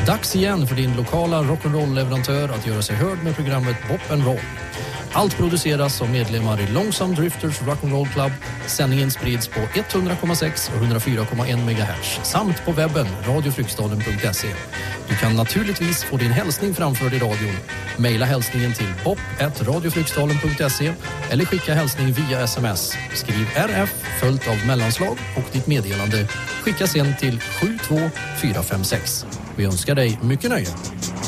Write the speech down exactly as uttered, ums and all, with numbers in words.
Dags igen för din lokala rock'n'roll-leverantör att göra sig hörd med programmet Bop and Roll. Allt produceras av medlemmar i Långsam Drifters Rock'n'Roll Club. Sändningen sprids på hundra komma sex och hundra fyra komma en megahertz samt på webben radio fryksdalen punkt se. Du kan naturligtvis få din hälsning framförd i radion. Maila hälsningen till bop at radio fryksdalen punkt se eller skicka hälsning via sms. Skriv R F följt av mellanslag och ditt meddelande. Skicka sen till sju två fyra fem sex. Vi önskar dig mycket nöje.